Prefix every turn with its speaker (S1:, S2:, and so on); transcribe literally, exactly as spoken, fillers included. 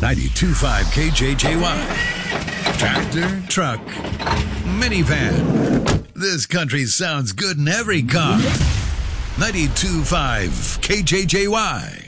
S1: ninety-two point five K J J Y. Tractor, truck, minivan. This country sounds good in every car. ninety-two point five K J J Y.